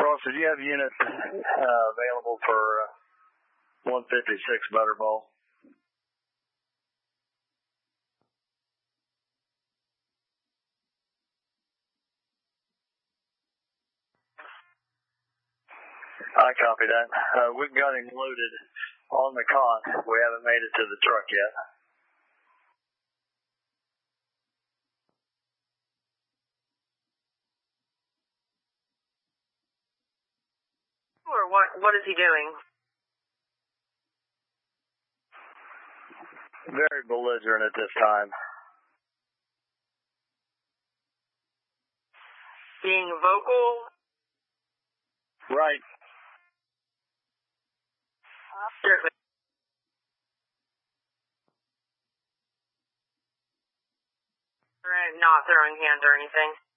Officer, do you have units available for 156 Butterball? I copy that. We've got him loaded on the cot. We haven't made it to the truck yet. Or what is he doing? Very belligerent at this time. Being vocal? Right. Certainly. Not throwing hands or anything.